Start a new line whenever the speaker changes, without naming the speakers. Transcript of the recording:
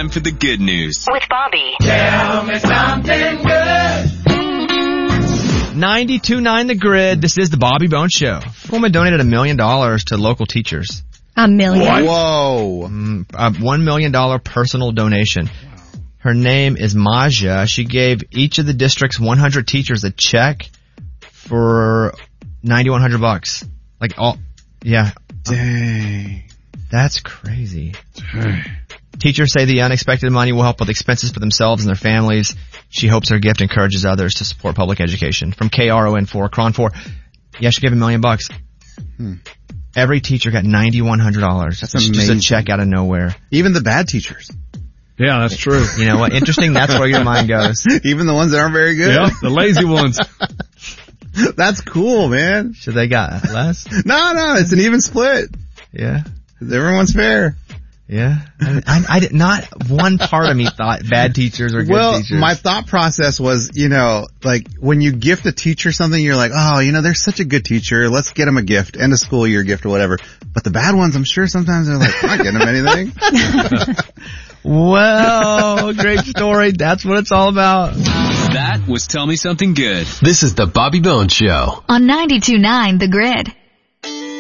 time for the good news.
With Bobby.
Tell me something good.
92.9 The Grid. This is the Bobby Bones Show. A woman donated $1 million to local teachers.
$1 million?
What? Whoa.
A $1 million personal donation. Her name is Maja. She gave each of the district's 100 teachers a check for $9,100. Like all, yeah.
Dang.
That's crazy. Dang. Teachers say the unexpected money will help with expenses for themselves and their families. She hopes her gift encourages others to support public education. From KRON4, Cron 4. Yeah, she gave $1 million. Every teacher got $9,100. That's amazing. Just a check out of nowhere.
Even the bad teachers.
Yeah, that's true.
You know what? Interesting. That's where your mind goes.
Even the ones that aren't very good.
Yeah, the lazy ones.
That's cool, man.
Should they got less?
No, it's an even split.
Yeah.
Everyone's fair.
Yeah. I did not one part of me thought bad teachers are good teachers.
Well, my thought process was, like when you gift a teacher something, you're like, oh, they're such a good teacher. Let's get them a gift, end of school year gift or whatever. But the bad ones, I'm sure sometimes they're like, I'm not getting them anything.
Well, great story. That's what it's all about.
That was Tell Me Something Good.
This is the Bobby Bones Show.
On 92.9 The Grid.